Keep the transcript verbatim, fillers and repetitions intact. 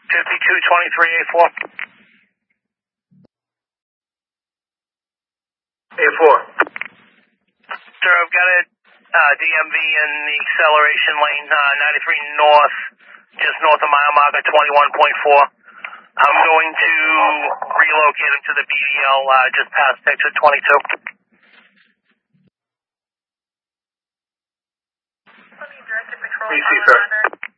fifty-two twenty-three A four. A four. Sir, I've got a uh, D M V in the acceleration lane, uh, ninety-three north, just north of mile marker twenty-one point four. I'm going to relocate him to the B D L uh, just past exit twenty-two. B C, sir.